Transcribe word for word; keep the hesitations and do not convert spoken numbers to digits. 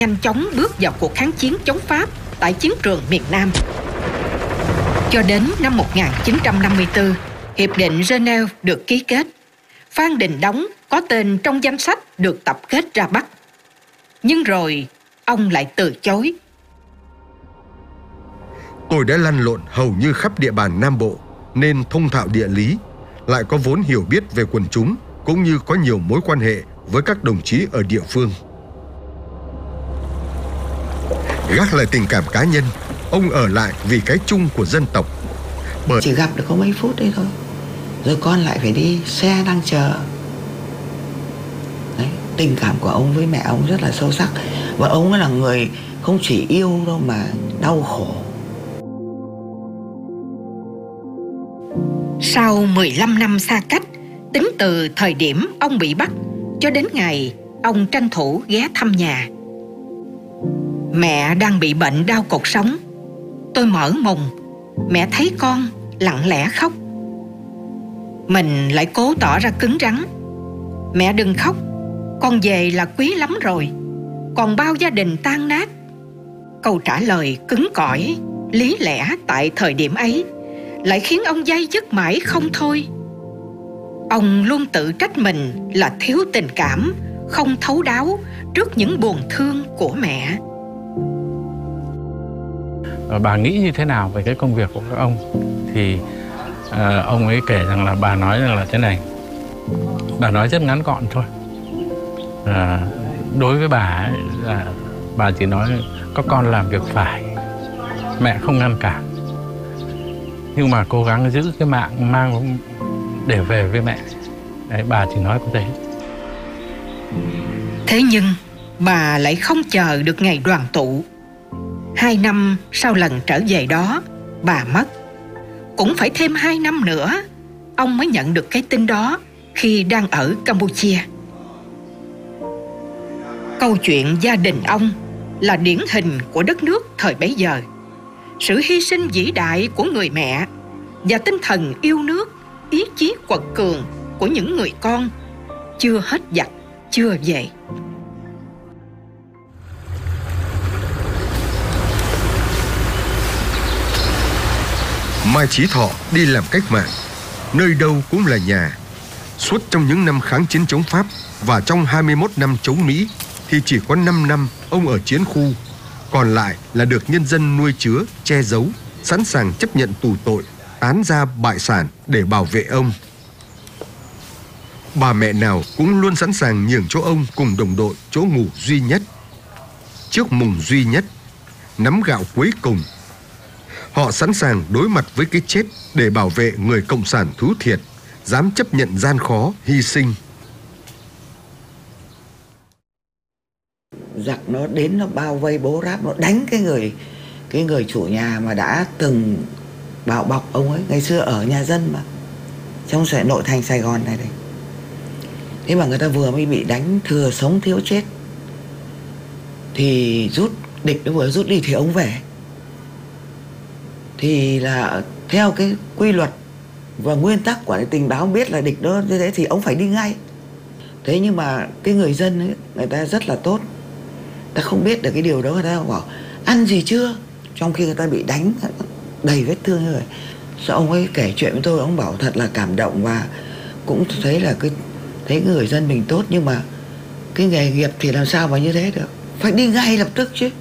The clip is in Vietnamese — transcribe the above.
nhanh chóng bước vào cuộc kháng chiến chống Pháp tại chiến trường miền Nam. Cho đến năm một nghìn chín trăm năm mươi tư, Hiệp định Geneva được ký kết. Phan Đình Đống có tên trong danh sách được tập kết ra Bắc. Nhưng rồi, ông lại từ chối. Tôi đã lăn lộn hầu như khắp địa bàn Nam Bộ, nên thông thạo địa lý, lại có vốn hiểu biết về quần chúng, cũng như có nhiều mối quan hệ với các đồng chí ở địa phương. Gác lại tình cảm cá nhân, ông ở lại vì cái chung của dân tộc. Bởi chỉ gặp được có mấy phút đấy thôi, rồi con lại phải đi, xe đang chờ. Đấy, tình cảm của ông với mẹ ông rất là sâu sắc. Và ông là người không chỉ yêu đâu mà đau khổ. Sau mười lăm năm xa cách, tính từ thời điểm ông bị bắt cho đến ngày ông tranh thủ ghé thăm nhà. Mẹ đang bị bệnh đau cột sống. Tôi mở mùng, mẹ thấy con lặng lẽ khóc. Mình lại cố tỏ ra cứng rắn. Mẹ đừng khóc, con về là quý lắm rồi, còn bao gia đình tan nát. Câu trả lời cứng cỏi, lý lẽ tại thời điểm ấy lại khiến ông day dứt mãi không thôi. Ông luôn tự trách mình là thiếu tình cảm, không thấu đáo trước những buồn thương của mẹ. Bà nghĩ như thế nào về cái công việc của các ông? Thì à, ông ấy kể rằng là bà nói rằng là thế này. Bà nói rất ngắn gọn thôi. À, đối với bà ấy, là bà chỉ nói có con làm việc phải, mẹ không ngăn cản, nhưng mà cố gắng giữ cái mạng mang để về với mẹ. Đấy, bà chỉ nói có thế. Thế nhưng bà lại không chờ được ngày đoàn tụ. Hai năm sau lần trở về đó, bà mất. Cũng phải thêm hai năm nữa, ông mới nhận được cái tin đó khi đang ở Campuchia. Câu chuyện gia đình ông là điển hình của đất nước thời bấy giờ. Sự hy sinh vĩ đại của người mẹ và tinh thần yêu nước, ý chí quật cường của những người con chưa hết giặc, chưa về. Mai Chí Thọ đi làm cách mạng, nơi đâu cũng là nhà. Suốt trong những năm kháng chiến chống Pháp và trong hai mươi mốt năm chống Mỹ thì chỉ có năm năm ông ở chiến khu, còn lại là được nhân dân nuôi chứa, che giấu, sẵn sàng chấp nhận tù tội, tán gia bại sản để bảo vệ ông. Bà mẹ nào cũng luôn sẵn sàng nhường cho ông cùng đồng đội chỗ ngủ duy nhất, chiếc mùng duy nhất, nắm gạo cuối cùng. Họ sẵn sàng đối mặt với cái chết để bảo vệ người cộng sản thú thiệt, dám chấp nhận gian khó, hy sinh. Giặc nó đến, nó bao vây bố ráp, nó đánh cái người cái người chủ nhà mà đã từng bảo bọc ông ấy, ngày xưa ở nhà dân mà, trong nội thành Sài Gòn này đây. Thế mà người ta vừa mới bị đánh thừa sống thiếu chết, thì rút, địch nó vừa rút đi thì ông về. Thì là theo cái quy luật và nguyên tắc của tình báo biết là địch đó như thế thì ông phải đi ngay. Thế nhưng mà cái người dân ấy, người ta rất là tốt, ta không biết được cái điều đó, người ta bảo ăn gì chưa, trong khi người ta bị đánh đầy vết thương như vậy. Sao ông ấy kể chuyện với tôi, ông bảo thật là cảm động, và cũng thấy là cái thấy người dân mình tốt, nhưng mà cái nghề nghiệp thì làm sao mà như thế được, phải đi ngay lập tức chứ.